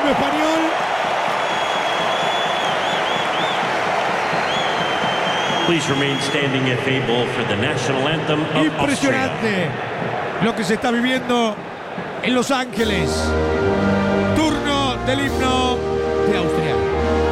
himno español. Please remain standing if able for the national anthem of Austria. Impresionante lo que se está viviendo en Los Ángeles. Turno del himno de Austria.